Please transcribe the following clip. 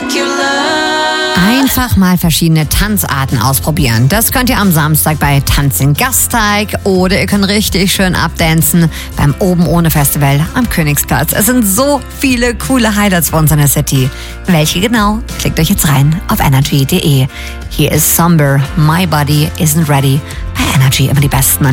Einfach mal verschiedene Tanzarten ausprobieren. Das könnt ihr am Samstag bei Tanz in Gasteig oder ihr könnt richtig schön abdancen beim Oben ohne Festival am Königsplatz. Es sind so viele coole Highlights für uns in der City. Welche genau? Klickt euch jetzt rein auf energy.de. Hier ist Somber, My Body Isn't Ready. Bei Energy immer die Besten.